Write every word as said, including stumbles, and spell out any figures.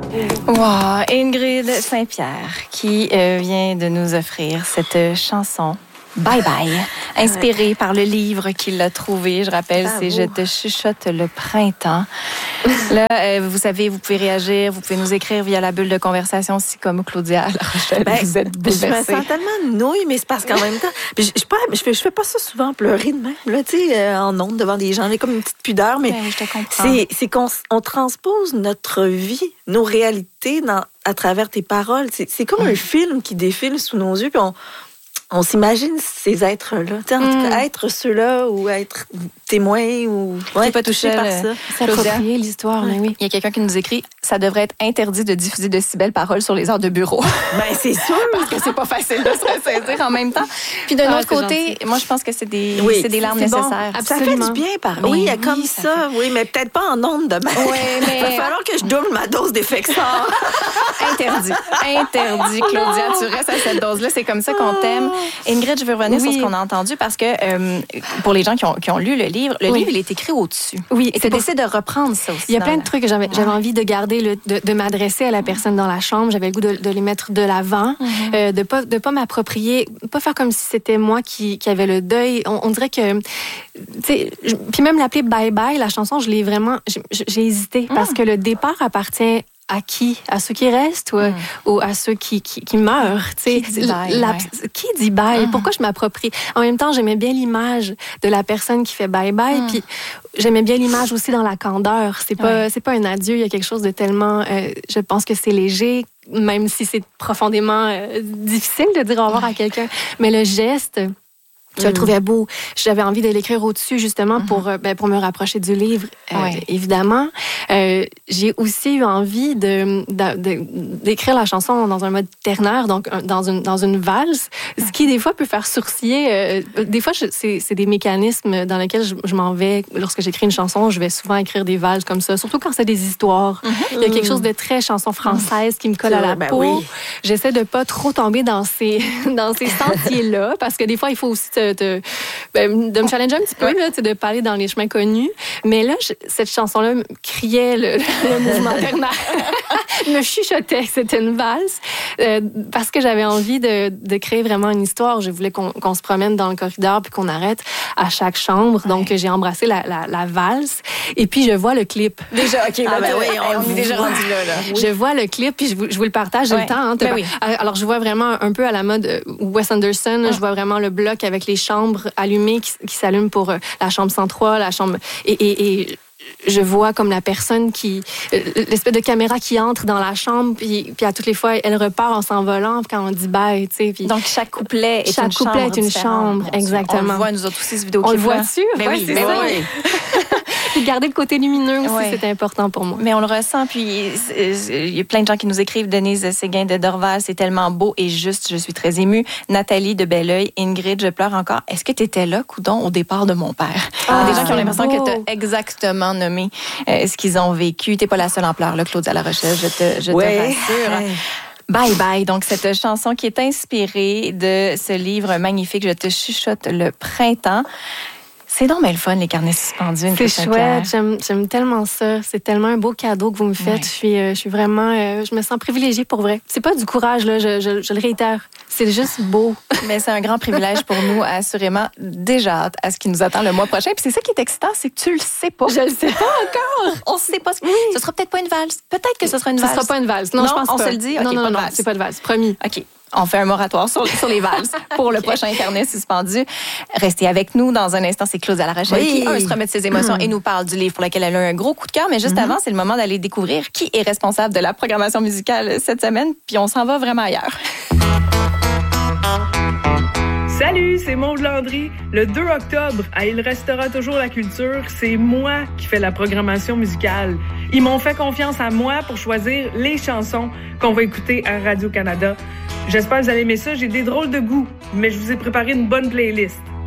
Wow, Ingrid Saint-Pierre qui euh, vient de nous offrir cette chanson Bye Bye, inspirée par le livre qu'il a trouvé. Je rappelle, Bravo. c'est Je te chuchote le printemps. Là, euh, vous savez, vous pouvez réagir, vous pouvez nous écrire via la bulle de conversation, aussi comme Claudia à La Rochelle. Ben, vous êtes bouleversée. Je me sens tellement nouille, mais c'est parce qu'en même temps, je, je, je, je, fais, je fais pas ça souvent pleurer de même, là, tu sais, euh, en ondes devant des gens. J'ai comme une petite pudeur, mais ben, je te comprends. C'est, c'est qu'on on transpose notre vie, nos réalités dans, à travers tes paroles. C'est, c'est comme mmh. un film qui défile sous nos yeux, puis on On s'imagine ces êtres-là. En tout cas, mm. être ceux-là ou être témoin ou ouais, pas touché par ça. S'approprier l'histoire, mais oui. Il y a quelqu'un qui nous écrit « Ça devrait être interdit de diffuser de si belles paroles sur les heures de bureau. » Ben c'est sûr! Parce que c'est pas facile de se ressaisir en même temps. Puis d'un ah, autre côté, gentil. moi, je pense que c'est des, oui, c'est des larmes c'est nécessaires. Bon. Ça fait du bien, parler. Oui, oui, comme ça. ça oui, mais peut-être pas en ondes demain. Oui, mais... Il va falloir que je double ma dose d'Effexor. Interdit. Interdit, Claudia. Tu restes à cette dose-là. C'est comme ça qu'on t'aime. Ingrid, je veux revenir oui. sur ce qu'on a entendu parce que euh, pour les gens qui ont, qui ont lu le livre, le oui. livre, il est écrit au-dessus. Oui. Et tu as décidé de reprendre ça aussi. Il y a plein de trucs que j'avais, j'avais envie de garder, le, de, de m'adresser à la personne dans la chambre. J'avais le goût de, de les mettre de l'avant, mm-hmm. euh, de pas, de pas m'approprier, pas faire comme si c'était moi qui, qui avait le deuil. On, on dirait que, tu sais, puis même l'appeler Bye Bye, la chanson, je l'ai vraiment, j'ai, j'ai hésité mm. parce que le départ appartient à qui? À ceux qui restent ou, mm. ou à ceux qui, qui, qui meurent? Qui dit bye? La, ouais. Qui dit bye? Mm. Pourquoi je m'approprie? En même temps, j'aimais bien l'image de la personne qui fait bye-bye, mm. puis j'aimais bien l'image aussi dans la candeur. C'est pas, ouais. c'est pas un adieu, il y a quelque chose de tellement... Euh, je pense que c'est léger, même si c'est profondément euh, difficile de dire au revoir à quelqu'un. Mais le geste... Je le trouvais beau. J'avais envie de l'écrire au-dessus, justement, mm-hmm. pour, ben, pour me rapprocher du livre, euh, oui. évidemment. Euh, j'ai aussi eu envie de, de, de, d'écrire la chanson dans un mode ternaire, donc dans une, dans une valse, ce qui, des fois, peut faire sourciller. Euh, des fois, je, c'est, c'est des mécanismes dans lesquels je, je m'en vais. Lorsque j'écris une chanson, je vais souvent écrire des valses comme ça, surtout quand c'est des histoires. Mm-hmm. Il y a quelque chose de très chanson française qui me colle à la ben peau. Oui. J'essaie de pas trop tomber dans ces, dans ces sentiers-là, parce que des fois, il faut aussi te De, ben, de me challenger un petit peu, là, de parler dans les chemins connus. Mais là, je, cette chanson-là criait le, le mouvement ternaire. me chuchotait que c'était une valse. Euh, parce que j'avais envie de, de créer vraiment une histoire. Je voulais qu'on, qu'on se promène dans le corridor puis qu'on arrête à chaque chambre. Ouais. Donc, j'ai embrassé la, la, la valse. Et puis, je vois le clip. Déjà, OK. Ah, ben oui, on, on est déjà rendu là. là. Oui. Je vois le clip puis je vous, je vous le partage. J'ai ouais. le temps. Hein, ben oui. Alors, je vois vraiment un peu à la mode Wes Anderson. Ah. Je vois vraiment le bloc avec les chambres allumées qui, qui s'allument pour euh, la chambre cent trois, la chambre... Et, et, et je vois comme la personne qui... Euh, l'espèce de caméra qui entre dans la chambre, puis, puis à toutes les fois, elle repart en s'envolant quand on dit bye, tu sais. Puis donc, chaque couplet est chaque une couplet chambre est une chambre, bon, exactement. On le voit, nous autres aussi, ce vidéo on le voit dessus. Mais ouais, oui, c'est mais ça. oui. Puis garder le côté lumineux aussi, ouais. c'est important pour moi. Mais on le ressent, puis il y a plein de gens qui nous écrivent. Denise Séguin de Dorval, c'est tellement beau et juste, je suis très émue. Nathalie de Belleuil, Ingrid, je pleure encore. Est-ce que tu étais là, coudon, au départ de mon père? Ah, il y a des gens qui ont l'impression beau. que tu as exactement nommé euh, ce qu'ils ont vécu. Tu n'es pas la seule en pleurs, là, Claudia La Rochelle, je te, je ouais. te rassure. Ouais. Bye Bye, donc cette chanson qui est inspirée de ce livre magnifique, Je te chuchote le printemps. C'est donc bien le fun, les carnets suspendus. C'est chouette, j'aime, j'aime tellement ça. C'est tellement un beau cadeau que vous me faites. Ouais. Je suis, euh, je suis vraiment, euh, je me sens privilégiée pour vrai. C'est pas du courage, là, je, je, je le réitère. C'est juste beau. Mais c'est un grand privilège pour nous, assurément. Déjà hâte à ce qui nous attend le mois prochain. Puis c'est ça qui est excitant, c'est que tu le sais pas. Je le sais pas encore. On ne sait pas. Oui. Ce sera peut-être pas une valse. Peut-être que ce sera une valse. Ce sera pas une valse. Non, non je pense on pas. se le dit. Okay, non, non, pas non, de valse. C'est pas de valse. Promis. OK. On fait un moratoire sur, sur les valses pour le okay. prochain carnet suspendu. Restez avec nous. Dans un instant, c'est Claudia La Rochelle oui. qui, un, se remet de ses émotions mmh. et nous parle du livre pour lequel elle a eu un gros coup de cœur. Mais juste mmh. avant, c'est le moment d'aller découvrir qui est responsable de la programmation musicale cette semaine. Puis on s'en va vraiment ailleurs. Salut, c'est Maude Landry. Le deux octobre, à Il restera toujours la culture, c'est moi qui fais la programmation musicale. Ils m'ont fait confiance à moi pour choisir les chansons qu'on va écouter à Radio-Canada. J'espère que vous allez aimer ça. J'ai des drôles de goût, mais je vous ai préparé une bonne playlist.